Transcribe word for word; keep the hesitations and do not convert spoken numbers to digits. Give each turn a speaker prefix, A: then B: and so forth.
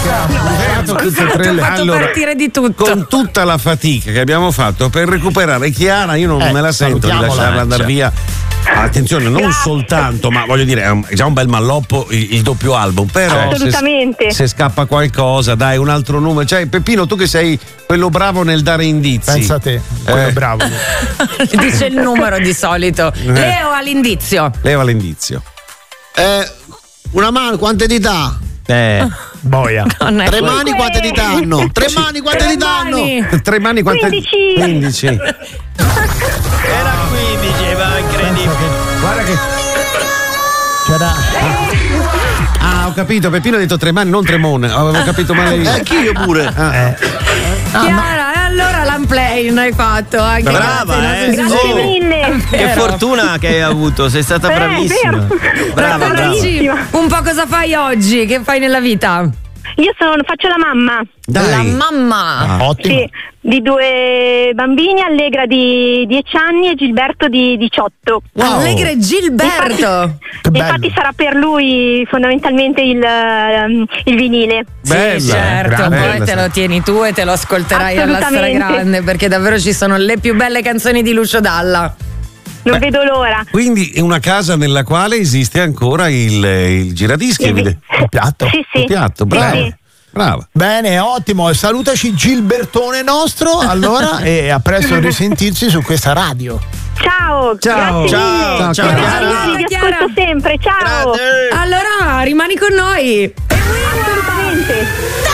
A: fatto tutte e tre le...
B: fatto
A: allora,
B: partire di tutto.
A: Con tutta la fatica che abbiamo fatto per recuperare Chiara, io non
C: Eh,
A: me la sento di lasciarla andare via. Attenzione, non soltanto, ma voglio dire, è un- è già un bel malloppo il, il doppio album, però
D: Assolutamente.
A: se, se scappa qualcosa, dai, un altro numero. Cioè, Peppino, tu che sei quello bravo nel dare indizi.
C: Pensa a te, quello
A: Eh.
C: bravo.
B: Dice il numero di solito. Leo all'indizio.
A: Leva l'indizio.
E: Eh, una mano, quante dita?
F: Eh.
C: Boia.
B: Non è
E: Tre
B: quello.
E: mani, quante dita hanno? Tre mani, quante
B: Tre
E: dita hanno?
B: mani.
A: Tre mani, quante?
D: quindici.
A: quindici.
F: Era quindici, ma incredibile.
A: Guarda che.
C: C'era.
A: Ah, ho capito, Peppino ha detto tre mani, non Tremone. Avevo capito male
E: Eh,
A: io.
E: anch'io pure.
A: Ah.
B: Chiara, e allora l'unplay non hai fatto anche
F: Brava,
B: grazie ai
F: eh.
B: nostri
D: Grazie
F: Oh.
D: mille.
F: Che
B: Vero.
F: fortuna che hai avuto, sei stata
D: Eh,
F: bravissima.
D: vero.
F: Brava, brava.
D: Bravissima.
B: Un po' cosa fai oggi? Che fai nella vita?
D: Io sono, faccio la mamma.
A: Dai.
B: La mamma.
C: Ottimo.
D: Sì, di due bambini, Allegra di dieci anni e Gilberto di diciotto.
A: Wow.
B: Allegra e Gilberto.
C: Che bello.
D: Infatti sarà per lui fondamentalmente il, ehm, il vinile.
A: Bella,
B: sì, certo,
A: bella,
B: poi
A: bella.
B: te lo tieni tu e te lo ascolterai alla
D: Assolutamente.
B: stragrande, perché davvero ci sono le più belle canzoni di Lucio Dalla.
D: Non vedo l'ora.
A: Quindi è una casa nella quale esiste ancora il, il giradischi,
D: Il-
A: evidente.
C: Il piatto.
D: Sì, sì.
A: Il piatto, brava.
D: Sì, sì.
A: Brava.
C: Bene, ottimo. Salutaci Gilbertone nostro, allora, e a presto risentirci su questa radio.
D: Ciao.
A: Ciao.
D: Grazie
F: Ciao,
D: mille.
F: ciao,
D: Grazie
B: Chiara.
D: mille, vi
B: Chiara.
D: ascolto sempre. Ciao.
F: Grazie.
B: Allora rimani con noi.
D: Assolutamente.